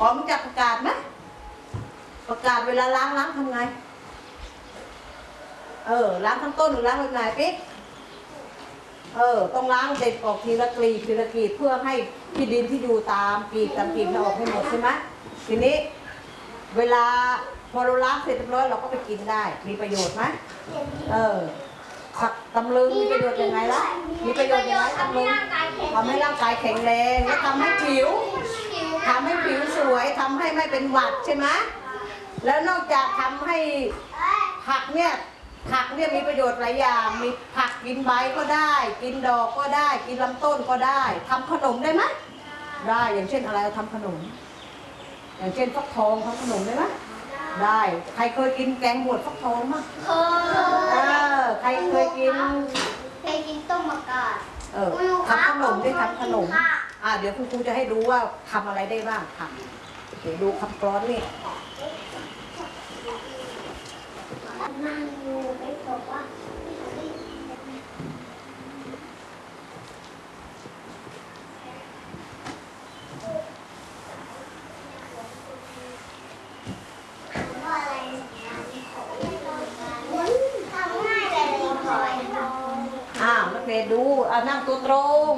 อ๋อมจับประกาศไหมประกาศเวลาล้างทำไงล้างทั้งต้นหรือล้างแบบไหนปิ๊กต้องล้างเด็ดออกทีละกรีดเพื่อให้ที่ดินที่อยู่ตามกรีดออกให้หมดใช่ไหมทีนี้เวลาพอเราล้างเสร็จเรียบร้อยเราก็ไปกินได้มีประโยชน์ไหมผักตำลึงมีประโยชน์ยังไงล่ะมีประโยชน์ยังไงตำลึงทำให้ร่างกายแข็งแรงและทำให้ผิวสวยทำให้ไม่เป็นหวัดใช่ไหมแล้วนอกจากทำให้ผักเนี่ยมีประโยชน์หลายอย่างมีผักกินใบก็ได้กินดอกก็ได้กินลำต้นก็ได้ทำขนมได้ไหมได้อย่างเช่นอะไรทำขนมอย่างเช่นฟักทองทำขนมได้ไหมได้ใครเคยกินแกงบวชฟักทองมั้ยใครเคยกินต้มมะกาดทำขนมได้ทำขนมเดี๋ยวคุณครูจะให้ดูว่าทำอะไรได้บ้างค่ะเดี๋ยวดูคำกลอนนี่นั่งอยู่ไม่บอกว่านักเรียนดูนั่งตัวตรง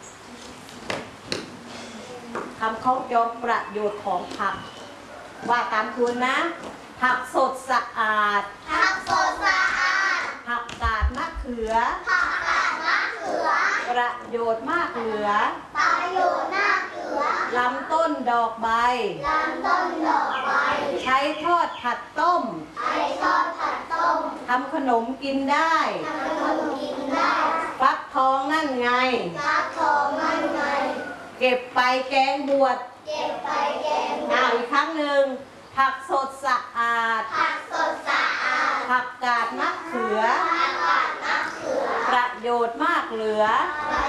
คำคล้องจองประโยชน์ของผักว่าตามคุณนะผักสดสะอาดผักกาดมะเขือประโยชน์มากเหลือลำต้นดอกใบใช้ทอดผัดต้มทำขนมกินได้ฟักทองนั่นไงเก็บไปแกงบวชอีกครั้งหนึ่งผักสดสะอาดผักกาดมะเขือประโยชน์มากเหลือ